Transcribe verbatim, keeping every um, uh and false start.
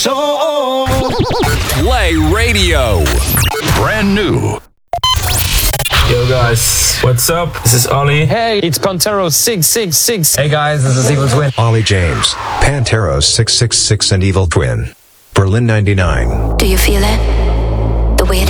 So Play Radio. Brand new. Yo guys, what's up? This is Ollie. Hey, it's Pantero six six six. Hey guys, this is Evil Twin. Ollie James, Pantero six six six and Evil Twin. Berlin ninety-nine. Do you feel it?